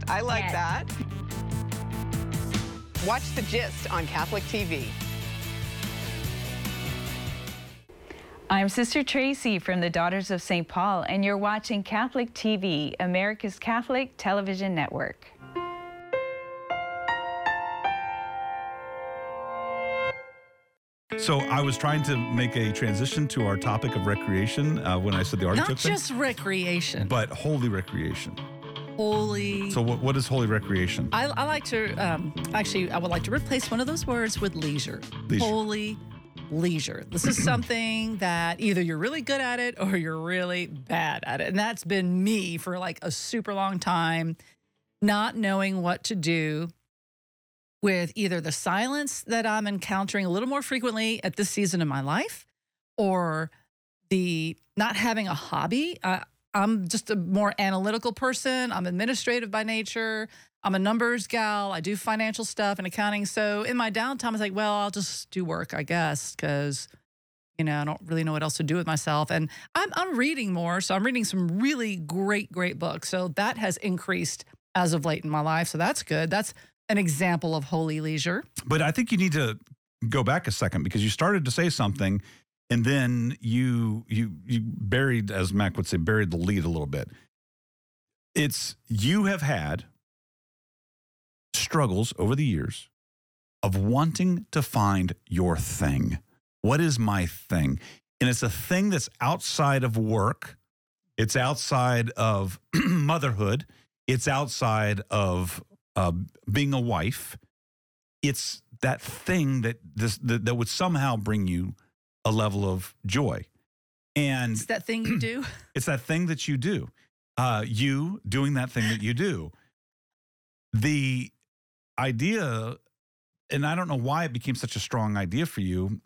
I like Yes. that. Watch The Gist on Catholic TV. I'm Sister Tracy from the Daughters of St. Paul, and you're watching Catholic TV, America's Catholic Television Network. So I was trying to make a transition to our topic of recreation when I said the artichoke Not just recreation, but holy recreation. holy. So what is holy recreation? I like to, actually, I would like to replace one of those words with leisure. Leisure. Holy leisure. This is something that either you're really good at it or you're really bad at it. And that's been me for like a super long time, not knowing what to do with either the silence that I'm encountering a little more frequently at this season of my life, or the not having a hobby. I'm just a more analytical person. I'm administrative by nature. I'm a numbers gal. I do financial stuff and accounting. So in my downtime, I was like, well, I'll just do work, I guess, because, I don't really know what else to do with myself. And I'm reading more. So I'm reading some really great books. So that has increased as of late in my life. So that's good. That's an example of holy leisure. But I think you need to go back a second, because you started to say something and then you buried, as Mac would say, buried the lead a little bit. You have had struggles over the years of wanting to find your thing. What is my thing? And it's a thing that's outside of work. It's outside of motherhood. It's outside of being a wife. It's that thing that would somehow bring you a level of joy. And It's that thing you do. it's that thing that you do. You doing that thing that you do. The idea, and I don't know why it became such a strong idea for you,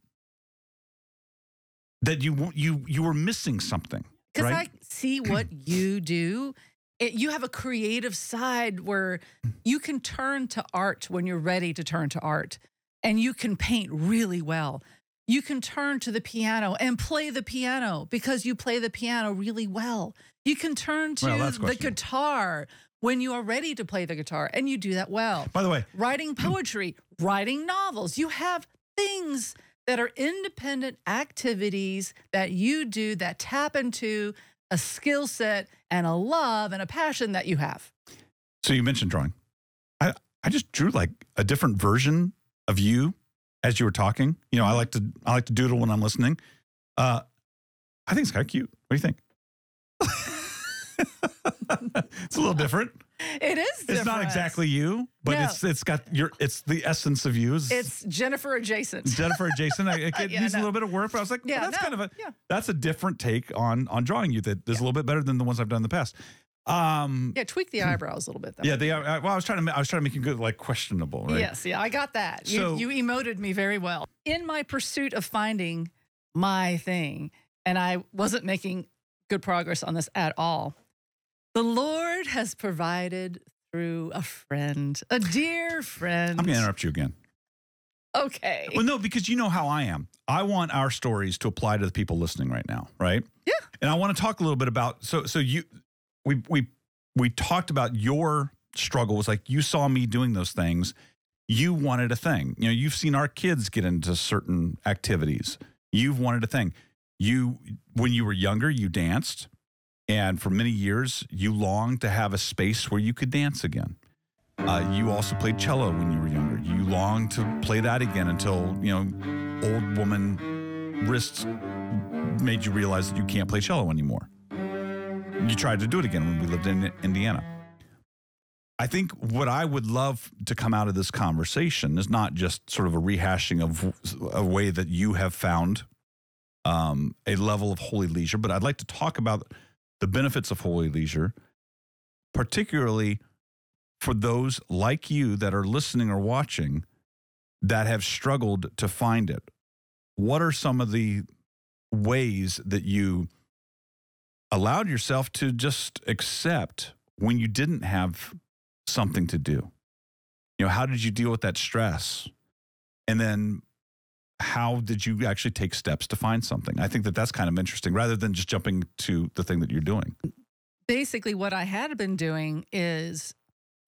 that you were missing something. Because right? I see what you do. You have a creative side where you can turn to art when you're ready to turn to art. And you can paint really well. You can turn to the piano and play the piano because you play the piano really well. You can turn to the guitar when you are ready to play the guitar, and you do that well. By the way, Writing poetry, writing novels. You have things that are independent activities that you do that tap into a skill set and a love and a passion that you have. so you mentioned drawing. I just drew like a different version of you as you were talking. I like to doodle when I'm listening. I think it's kind of cute. What do you think? It's a little different. It is different. It's not exactly you, but No. it's the essence of you. It's Jennifer adjacent. Jennifer adjacent. It Yeah, needs a no. little bit of work, but I was like, Yeah, well, that's no, kind of yeah. that's a different take on drawing you that is a little bit better than the ones I've done in the past. Yeah, tweak the eyebrows a little bit. Yeah, I was trying to make you good, like questionable, right? Yes, yeah, I got that. So- You emoted me very well. In my pursuit of finding my thing, and I wasn't making good progress on this at all, the Lord has provided through a friend, a dear friend. I'm going to interrupt you again. Okay. Well, no, because you know how I am. I want our stories to apply to the people listening right now, right? Yeah. And I want to talk a little bit about we talked about your struggle. Was like you saw me doing those things. You wanted a thing. You've seen our kids get into certain activities. You've wanted a thing. When you were younger, you danced. And for many years, you longed to have a space where you could dance again. You also played cello when you were younger. You longed to play that again until, old woman wrists made you realize that you can't play cello anymore. You tried to do it again when we lived in Indiana. I think what I would love to come out of this conversation is not just sort of a rehashing of a way that you have found a level of holy leisure, but I'd like to talk about the benefits of holy leisure, particularly for those like you that are listening or watching that have struggled to find it. What are some of the ways that you allowed yourself to just accept when you didn't have something to do? How did you deal with that stress? And then how did you actually take steps to find something? I think that's kind of interesting, rather than just jumping to the thing that you're doing. Basically, what I had been doing is